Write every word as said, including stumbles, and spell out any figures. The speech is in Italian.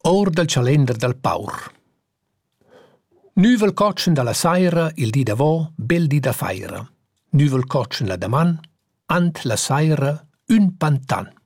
Or del calender del paur. Nüvel cotschen dalla saira il di davò, bel di da faira. Nüvel cotschen la daman, ant la saira un pantan.